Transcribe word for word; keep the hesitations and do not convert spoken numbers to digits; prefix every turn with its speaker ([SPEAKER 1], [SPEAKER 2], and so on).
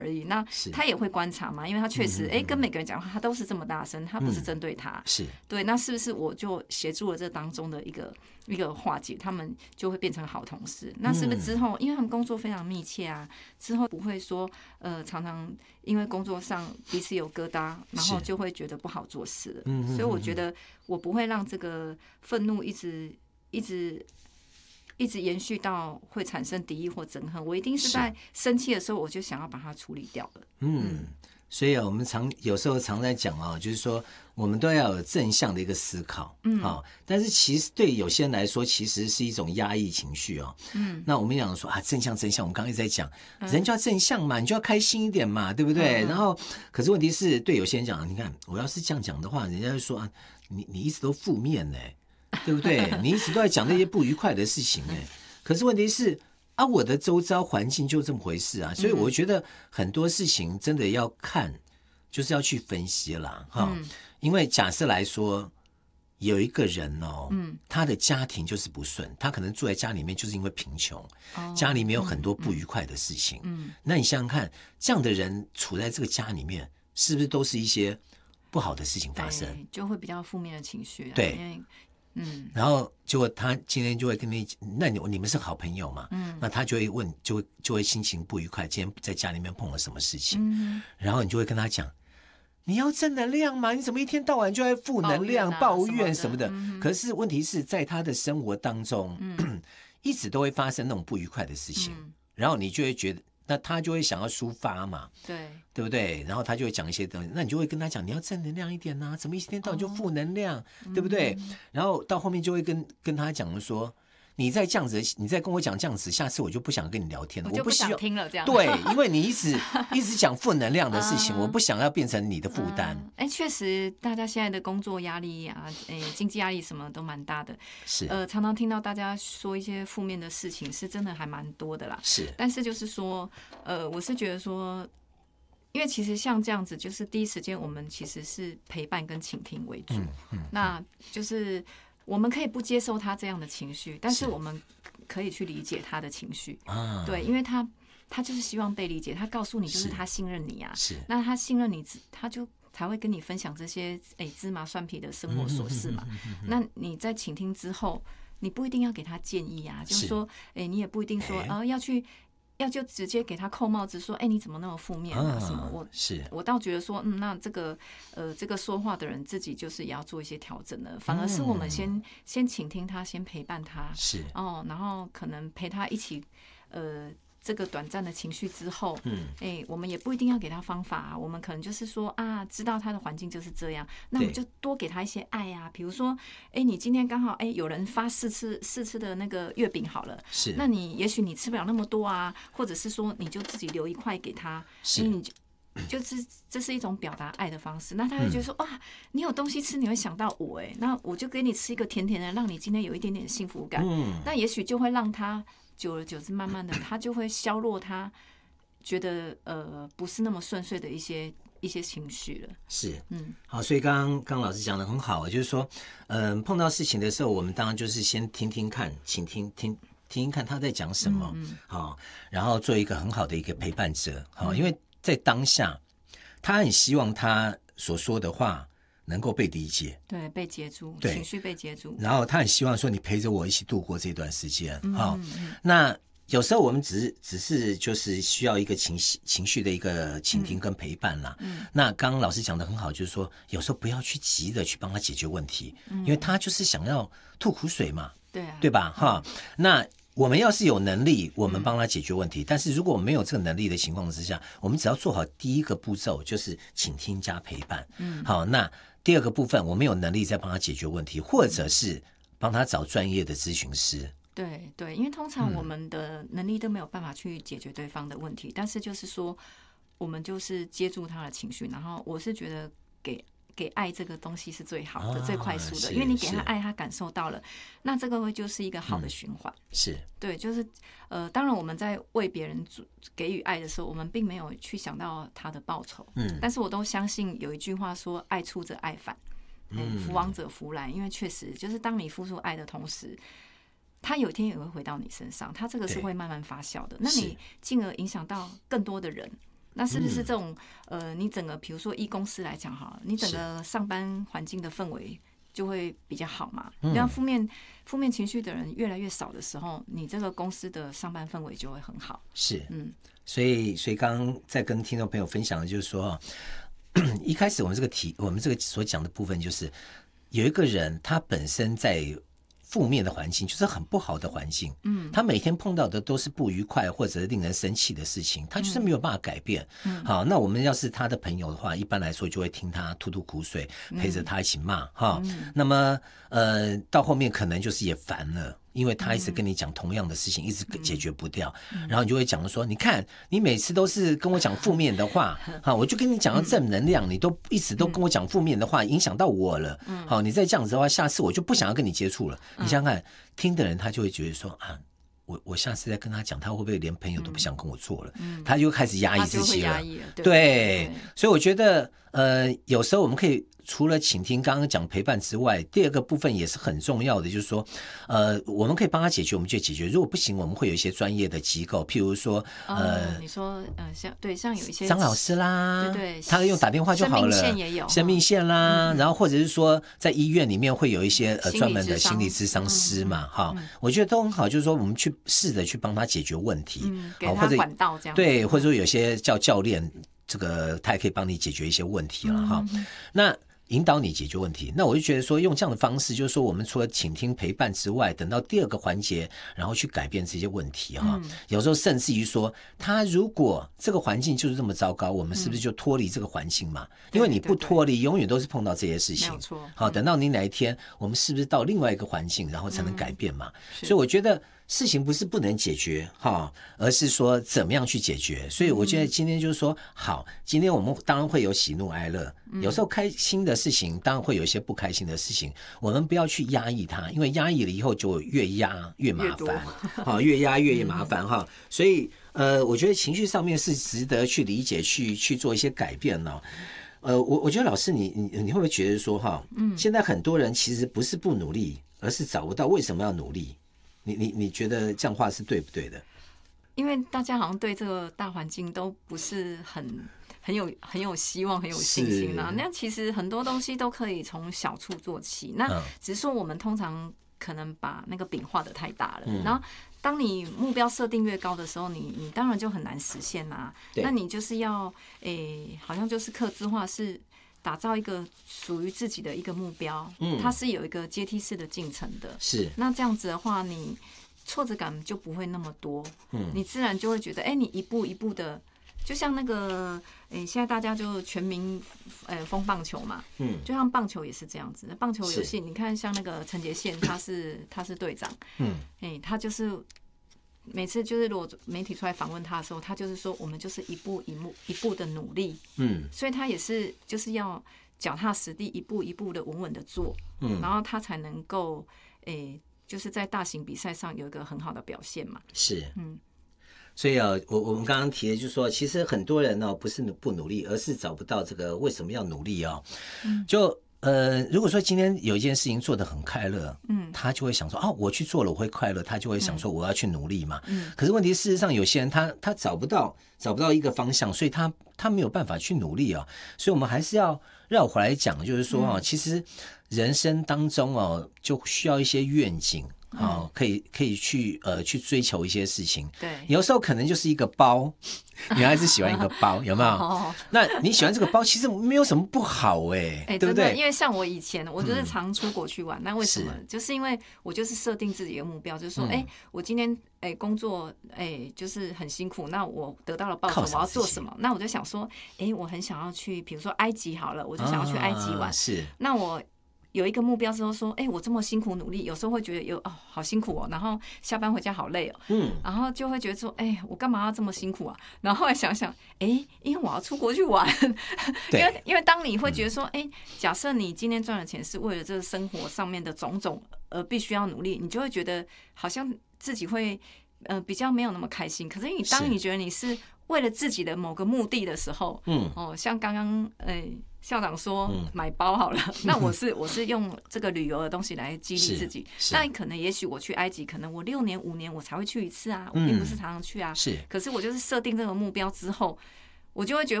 [SPEAKER 1] 而已。那他也会观察嘛，因为他确实哎、欸、跟每个人讲话他都是这么大声，他不是针对他，嗯、
[SPEAKER 2] 是
[SPEAKER 1] 对。那是不是我就协助了这当中的一个一个化解，他们就会变成好同事？那是不是之后，因为他们工作非常密切啊，之后不会说呃常常因为工作上彼此有疙瘩，然后就会觉得不好做事了。嗯、所以我觉得我不会让这个愤怒一直一直。一直延续到会产生敌意或憎恨，我一定是在生气的时候，我就想要把它处理掉了。
[SPEAKER 2] 嗯，所以啊，我们常有时候常在讲啊，就是说我们都要有正向的一个思考，嗯啊，但是其实对有些人来说，其实是一种压抑情绪哦。嗯，那我们讲说啊，正向正向，我们刚刚一直在讲，人就要正向嘛，你就要开心一点嘛，对不对？嗯、然后，可是问题是对有些人讲，你看我要是这样讲的话，人家就说啊，你你一直都负面呢、欸。对不对？你一直都在讲那些不愉快的事情哎，可是问题是啊，我的周遭环境就这么回事啊，所以我觉得很多事情真的要看，就是要去分析啦哈。嗯、因为假设来说，有一个人哦，嗯，他的家庭就是不顺，他可能住在家里面就是因为贫穷，哦、家里面有很多不愉快的事情。嗯，那你想想看，这样的人处在这个家里面，是不是都是一些不好的事情发生？
[SPEAKER 1] 就会比较负面的情绪。
[SPEAKER 2] 对。
[SPEAKER 1] 因为嗯，
[SPEAKER 2] 然后结果他今天就会跟你，那你你们是好朋友嘛？嗯，那他就会问，就会就会心情不愉快，今天在家里面碰了什么事情？嗯，然后你就会跟他讲，你要正能量嘛，你怎么一天到晚就在负能量、抱怨、啊、抱怨什么的？什么的嗯、可是问题是在他的生活当中，嗯、一直都会发生那种不愉快的事情，嗯、然后你就会觉得。那他就会想要抒发嘛，
[SPEAKER 1] 对
[SPEAKER 2] 对不对？然后他就会讲一些东西，那你就会跟他讲，你要正能量一点啊，怎么一天到晚就负能量，哦、对不对？嗯、然后到后面就会跟跟他讲说，你再这样子，你再跟我讲这样子，下次我就不想跟你聊天了，
[SPEAKER 1] 我就不想听了这样。
[SPEAKER 2] 对，因为你一直一直讲负能量的事情，嗯、我不想要变成你的负担。
[SPEAKER 1] 哎、嗯，确实，大家现在的工作压力啊，哎，经济压力什么都蛮大的。
[SPEAKER 2] 是，
[SPEAKER 1] 呃，常常听到大家说一些负面的事情，是真的还蛮多的啦。
[SPEAKER 2] 是，
[SPEAKER 1] 但是就是说，呃，我是觉得说。因为其实像这样子，就是第一时间我们其实是陪伴跟倾听为主，嗯嗯、那就是我们可以不接受他这样的情绪，但是我们可以去理解他的情绪，啊、对，因为他他就是希望被理解，他告诉你就是他信任你啊，
[SPEAKER 2] 是，
[SPEAKER 1] 那他信任你，他就才会跟你分享这些哎芝麻蒜皮的生活琐事嘛。那你在倾听之后，你不一定要给他建议啊，就是说，哎，你也不一定说啊、呃、要去。要就直接给他扣帽子说，哎、欸，你怎么那么负面啊？什么？我
[SPEAKER 2] 是
[SPEAKER 1] 我倒觉得说，嗯，那这个呃，这个说话的人自己就是也要做一些调整的。反而是我们先、嗯、先倾听他，先陪伴他，
[SPEAKER 2] 是
[SPEAKER 1] 哦，然后可能陪他一起，呃。这个短暂的情绪之后，嗯，哎、欸，我们也不一定要给他方法啊，我们可能就是说啊，知道他的环境就是这样，那我们就多给他一些爱啊，比如说，哎、欸，你今天刚好哎、欸、有人发试吃试吃的那个月饼好了，
[SPEAKER 2] 是，
[SPEAKER 1] 那你也许你吃不了那么多啊，或者是说你就自己留一块给他，
[SPEAKER 2] 是，
[SPEAKER 1] 你就就是这是一种表达爱的方式，那他会觉得说、嗯、哇，你有东西吃，你会想到我哎，那我就给你吃一个甜甜的，让你今天有一点点幸福感，嗯，那也许就会让他。久而久之，慢慢的，他就会削弱他觉得呃不是那么顺遂的一些一些情绪了。
[SPEAKER 2] 是，嗯，好，所以刚刚刚刚老师讲的很好，就是说，嗯、呃，碰到事情的时候，我们当然就是先听听看，请听听听听看他在讲什么，嗯，好，然后做一个很好的一个陪伴者，好，因为在当下，他很希望他所说的话。能够被理解，
[SPEAKER 1] 对，被接住，情绪被接住，
[SPEAKER 2] 然后他很希望说你陪着我一起度过这段时间，嗯哦嗯、那有时候我们只是只是就是需要一个情绪情绪的一个倾听跟陪伴啦。嗯、那刚刚老师讲的很好，就是说有时候不要去急着去帮他解决问题，嗯、因为他就是想要吐苦水嘛，
[SPEAKER 1] 对啊，
[SPEAKER 2] 对吧？哈、嗯，那。我们要是有能力，我们帮他解决问题。嗯、但是如果我们没有这个能力的情况之下，我们只要做好第一个步骤，就是倾听加陪伴。嗯，好，那第二个部分，我们有能力再帮他解决问题，或者是帮他找专业的咨询师。
[SPEAKER 1] 对对，因为通常我们的能力都没有办法去解决对方的问题，嗯、但是就是说，我们就是接住他的情绪，然后我是觉得给。给爱这个东西是最好的、啊、最快速的，因为你给他爱，他感受到了，那这个会就是一个好的循环、嗯。
[SPEAKER 2] 是，
[SPEAKER 1] 对，就是呃，当然我们在为别人给予爱的时候，我们并没有去想到他的报酬，嗯，但是我都相信有一句话说：“爱出则爱返，嗯，福往者福来。”因为确实就是当你付出爱的同时，他有一天也会回到你身上，他这个是会慢慢发酵的。那你进而影响到更多的人。 那是不是这种、嗯、呃，你整个比如说以公司来讲好了，你整个上班环境的氛围就会比较好嘛。那负面负面情绪的人越来越少的时候，你这个公司的上班氛围就会很好。
[SPEAKER 2] 是，
[SPEAKER 1] 嗯，
[SPEAKER 2] 所以所以刚刚在跟听众朋友分享的就是说，一开始我们这个题，我们这个所讲的部分就是有一个人他本身在负面的环境，就是很不好的环境，嗯，他每天碰到的都是不愉快或者令人生气的事情，他就是没有办法改变。嗯，好，那我们要是他的朋友的话，一般来说就会听他吐吐苦水，陪着他一起骂哈、嗯。那么呃，到后面可能就是也烦了。因为他一直跟你讲同样的事情，嗯、一直解决不掉、嗯，然后你就会讲说，你看你每次都是跟我讲负面的话，好，我就跟你讲到正能量，嗯、你都一直都跟我讲负面的话，影响到我了。嗯、好，你再这样子的话，下次我就不想要跟你接触了。嗯、你想想看，听的人他就会觉得说啊。我我下次再跟他讲，他会不会连朋友都不想跟我做了？嗯、他就开始压抑自己了。
[SPEAKER 1] 了对,
[SPEAKER 2] 对，所以我觉得，呃，有时候我们可以除了倾听，刚刚讲陪伴之外，第二个部分也是很重要的，就是说，呃，我们可以帮他解决，我们就解决。如果不行，我们会有一些专业的机构，譬如说，呃，
[SPEAKER 1] 哦、你说，呃，像对，像有一些
[SPEAKER 2] 张老师啦，
[SPEAKER 1] 对对，
[SPEAKER 2] 他用打电话就好了，
[SPEAKER 1] 生命线也有，
[SPEAKER 2] 生命线啦，嗯、然后或者是说，在医院里面会有一些呃专门的心理咨商师嘛，哈、嗯嗯，我觉得都很好，就是说我们去试着去帮他解决问题，
[SPEAKER 1] 嗯，给他管道这样，
[SPEAKER 2] 对，或者说有些叫教练，这个他也可以帮你解决一些问题了哈、嗯。那引导你解决问题，那我就觉得说用这样的方式，就是说我们除了倾听陪伴之外，等到第二个环节，然后去改变这些问题哈、嗯。有时候甚至于说，他如果这个环境就是这么糟糕，我们是不是就脱离这个环境嘛？嗯、因为你不脱离，永远都是碰到这些事情。
[SPEAKER 1] 没有错。
[SPEAKER 2] 好，等到你哪一天，我们是不是到另外一个环境，然后才能改变嘛？嗯、所以我觉得。事情不是不能解决哈，而是说怎么样去解决。所以我觉得今天就是说，好，今天我们当然会有喜怒哀乐，有时候开心的事情当然会有一些不开心的事情，我们不要去压抑它，因为压抑了以后就越压越麻烦，好，越压越麻烦哈。所以呃，我觉得情绪上面是值得去理解，去去做一些改变呢。呃，我我觉得老师你你你会不会觉得说哈，嗯，现在很多人其实不是不努力，而是找不到为什么要努力。你你你觉得这样话是对不对的？
[SPEAKER 1] 因为大家好像对这个大环境都不是很很有很有希望、很有信心啊。那其实很多东西都可以从小处做起。那只是说我们通常可能把那个饼画得太大了，嗯、然后当你目标设定越高的时候，你你当然就很难实现啦。那你就是要诶，好像就是客制化是。打造一个属于自己的一个目标，嗯，它是有一个阶梯式的进程的，
[SPEAKER 2] 是。
[SPEAKER 1] 那这样子的话，你挫折感就不会那么多，嗯，你自然就会觉得，哎、欸，你一步一步的，就像那个，哎、欸，现在大家就全民，呃，疯棒球嘛，嗯，就像棒球也是这样子，棒球游戏，你看像那个陈杰宪，他是他是队长，嗯，哎、欸，他就是。每次就是如果媒体出来访问他的时候，他就是说我们就是一步一步一步的努力，嗯，所以他也是就是要脚踏实地，一步一步的稳稳的做，嗯，然后他才能够诶、欸，就是在大型比赛上有一个很好的表现嘛。
[SPEAKER 2] 是，嗯，所以啊，我我们刚刚提的就是说，其实很多人呢、哦、不是不努力，而是找不到这个为什么要努力哦，嗯、就。呃，如果说今天有一件事情做得很快乐，嗯，他就会想说，哦，我去做了我会快乐，他就会想说我要去努力嘛，嗯。可是问题事实上，有些人他他找不到找不到一个方向，所以他他没有办法去努力啊、哦。所以我们还是要绕回来讲，就是说啊、哦，其实人生当中哦，就需要一些愿景。哦，可以可以去呃去追求一些事情，
[SPEAKER 1] 对，
[SPEAKER 2] 有时候可能就是一个包，女孩子喜欢一个包，有没有？哦、那你喜欢这个包，其实没有什么不好哎、欸，对不对？
[SPEAKER 1] 因为像我以前，我就是常出国去玩，嗯、那为什么？是就是因为我就是设定自己的目标，就是说，哎、嗯欸，我今天哎、欸、工作哎、欸、就是很辛苦，那我得到了报酬，我要做什么？那我就想说，哎、欸，我很想要去，比如说埃及好了，我就想要去埃及玩，啊、
[SPEAKER 2] 是，
[SPEAKER 1] 那我。有一个目标之后说，哎、欸，我这么辛苦努力，有时候会觉得有哦，好辛苦哦，然后下班回家好累哦，嗯，然后就会觉得说，哎、欸，我干嘛要这么辛苦啊？然后后来想想，哎、欸，因为我要出国去玩，因为因为当你会觉得说，哎、欸，假设你今天赚的钱是为了这个生活上面的种种而必须要努力，你就会觉得好像自己会呃比较没有那么开心。可是你当你觉得你是为了自己的某个目的的时候，嗯，哦，像刚刚哎。欸校长说买包好了，嗯、那我是我是用这个旅游的东西来激励自己。那可能也许我去埃及，可能我六年五年我才会去一次啊，我并不是常常去啊。
[SPEAKER 2] 是，
[SPEAKER 1] 可是我就是设定这个目标之后， 我就会觉